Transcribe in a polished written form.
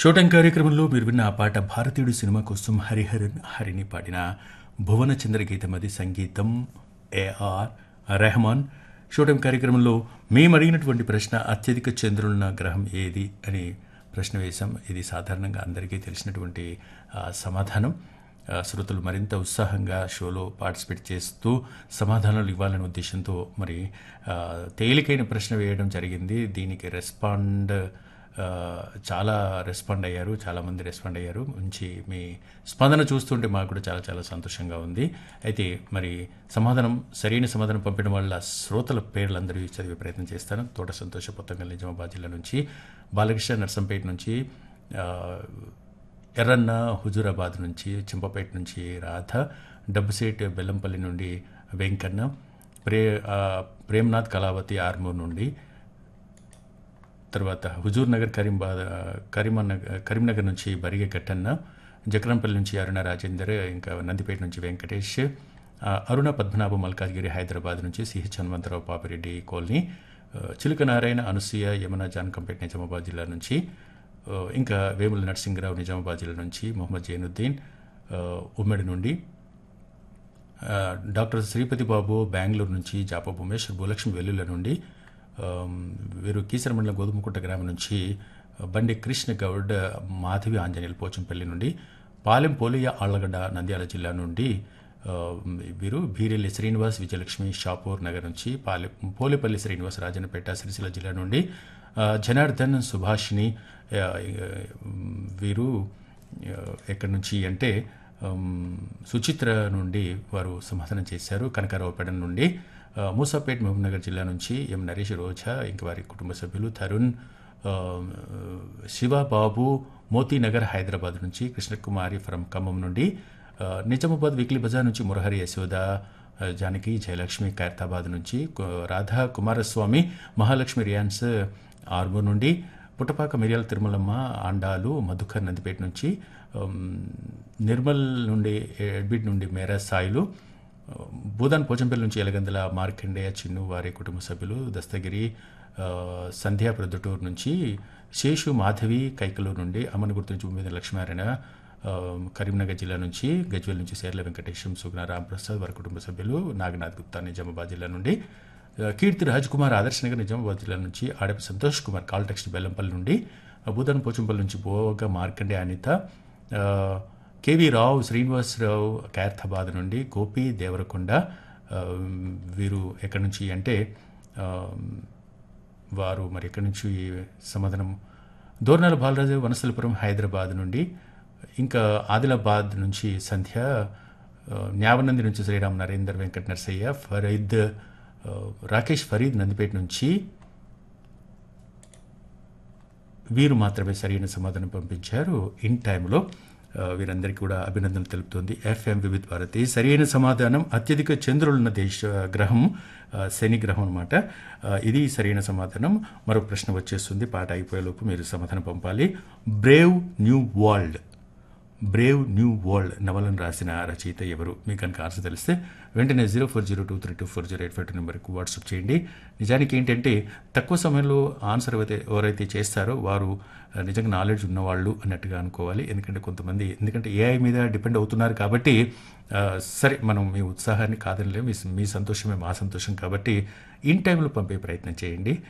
Showtime కార్యక్రమంలో మీరు విన్న ఆ పాట భారతీయుడు సినిమా కోసం హరిహరన్ హరిని పాడిన భువన చంద్ర గీతం. అది సంగీతం ఏఆర్ రెహమాన్. షోటైం కార్యక్రమంలో మేము అడిగినటువంటి ప్రశ్న అత్యధిక చంద్రులున్న గ్రహం ఏది అని ప్రశ్న వేశాం. ఇది సాధారణంగా అందరికీ తెలిసినటువంటి సమాధానం. శ్రోతలు మరింత ఉత్సాహంగా షోలో పార్టిసిపేట్ చేస్తూ సమాధానాలు ఇవ్వాలనే ఉద్దేశంతో మరి తేలికైన ప్రశ్న వేయడం జరిగింది. దీనికి చాలా రెస్పాండ్ అయ్యారు, చాలామంది రెస్పాండ్ అయ్యారు. మంచి మీ స్పందన చూస్తుంటే మాకు కూడా చాలా చాలా సంతోషంగా ఉంది. అయితే మరి సరైన సమాధానం పంపిన వాళ్ళ శ్రోతల పేర్లందరూ చదివే ప్రయత్నం చేస్తాను. తోట సంతోష పొత్తంగల్ నిజామాబాద్ జిల్లా నుంచి, బాలకృష్ణ నర్సంపేట నుంచి, ఎర్రన్న హుజూరాబాద్ నుంచి, చింపపేట నుంచి రాధ, డబ్బుసేట్ బెల్లంపల్లి నుండి వెంకన్న, ప్రేమ్నాథ్ కళావతి ఆర్మూర్ నుండి, తర్వాత హుజూర్ నగర్ కరీంనగర్ నుంచి బరిగె గట్టన్న, జక్రంపల్లి నుంచి అరుణ రాజేందర్, ఇంకా నందిపేట నుంచి వెంకటేష్, అరుణ పద్మనాభ మల్కాజ్గిరి హైదరాబాద్ నుంచి, సిహెచ్ హనుమంతరావు పాపిరెడ్డి కాలనీ, చిలుక నారాయణ అనసూయ యమున జానకంపేట నిజామాబాద్ జిల్లా నుంచి, ఇంకా వేముల నరసింహరావు నిజామాబాద్ జిల్లా నుంచి, మొహమ్మద్ జైనుద్దీన్ ఉమ్మడి నుండి, డాక్టర్ శ్రీపతి బాబు బెంగళూరు నుంచి, జాప ఉమేష్ భూలక్ష్మి వెల్లుల నుండి, వీరు కీసర మండలం గోధుమకుంట గ్రామం నుంచి బండి కృష్ణ గౌడ్, మాధవి ఆంజనేయులు పోచంపల్లి నుండి, పాలెం పోలియ ఆళ్లగడ్డ నంద్యాల జిల్లా నుండి వీరు బీరెల్లి శ్రీనివాస్ విజయలక్ష్మి షాపూర్ నగర్ నుంచి, పోలేపల్లి శ్రీనివాస్ రాజన్నపేట సిరిసిల్ల జిల్లా నుండి, జనార్దన్ సుభాషిణి వీరు ఎక్కడి నుంచి అంటే సుచిత్ర నుండి వారు సమాధానం చేశారు. కనకారావుపేట నుండి, మూసాపేట్ మహబూబ్నగర్ జిల్లా నుంచి ఎం నరేష్ రోజా, ఇంకా వారి కుటుంబ సభ్యులు తరుణ్, శివబాబు మోతీనగర్ హైదరాబాద్ నుంచి, కృష్ణకుమారి ఫ్రమ్ ఖమ్మం నుండి, నిజామాబాద్ వీక్లీ బజార్ నుంచి మురహరి యశోద జానకి జయలక్ష్మి ఖైరతాబాద్ నుంచి, రాధా కుమారస్వామి మహాలక్ష్మి రియాన్స్ ఆర్మూర్ నుండి, పుట్టపాక మిర్యాల తిరుమలమ్మ ఆండాలు మధుకర్ నందిపేట నుంచి, నిర్మల్ నుండి ఎడ్బిడ్ నుండి మేరా సాయిలు, భూదాన్ పోచంపల్లి నుంచి ఎలగందల మార్కండేయ చిన్ను వారి కుటుంబ సభ్యులు, దస్తగిరి సంధ్యా ప్రొద్దుటూరు నుంచి, శేషు మాధవి కైకలూరు నుండి, అమ్మనగుర్తు నుంచి ఉమ్మేద లక్ష్మీనారాయణ కరీంనగర్ జిల్లా నుంచి, గజ్వేల్ నుంచి సేర్ల వెంకటేశం సుగుణ రాంప్రసాద్ వారి కుటుంబ సభ్యులు, నాగనాథ్ గుప్తా నిజామాబాద్ జిల్లా నుండి, కీర్తి రాజ్ కుమార్ ఆదర్శనగర్ నిజామాబాద్ జిల్లా నుంచి, ఆడపి సంతోష్ కుమార్ కాల్టెక్స్ట్ బెల్లంపల్లి నుండి, భూదాన్ పోచంపల్లి నుంచి బోగ మార్కండే అనిత, కేవీ రావు శ్రీనివాసరావు ఖైరతాబాద్ నుండి, గోపి దేవరకొండ వీరు ఎక్కడి నుంచి అంటే వారు మరి ఎక్కడి నుంచి సమాధానం, దోర్నాల బాలరాజు వనస్థలపురం హైదరాబాద్ నుండి, ఇంకా ఆదిలాబాద్ నుంచి సంధ్య, న్యావనంది నుంచి శ్రీరామ్ నరేందర్ వెంకట నరసయ్య, రాకేష్ ఫరీద్ నందిపేట నుంచి వీరు మాత్రమే సరైన సమాధానం పంపించారు ఇన్ టైంలో. వీరందరికీ కూడా అభినందనలు తెలుపుతోంది ఎఫ్ఎం వివిధ భారతి. సరైన సమాధానం అత్యధిక చంద్రులున్న గ్రహం శని గ్రహం అనమాట. ఇది సరైన సమాధానం. మరొక ప్రశ్న వచ్చేస్తుంది, పాట అయిపోయేలోపు మీరు సమాధానం పంపాలి. బ్రేవ్ న్యూ వరల్డ్ నవలను రాసిన రచయిత ఎవరు? మీకు కనుక ఆన్సర్ తెలిస్తే వెంటనే 0402324085 నెంబర్కి వాట్సాప్ చేయండి. నిజానికి ఏంటంటే తక్కువ సమయంలో ఆన్సర్ ఎవరైతే చేస్తారో వారు నిజంగా నాలెడ్జ్ ఉన్నవాళ్ళు అన్నట్టుగా అనుకోవాలి. ఎందుకంటే ఏఐ మీద డిపెండ్ అవుతున్నారు కాబట్టి సరే, మనం మీ ఉత్సాహాన్ని కాదనిలే, మీ సంతోషమే మా సంతోషం కాబట్టి ఇన్ టైంలో పంపే ప్రయత్నం చేయండి.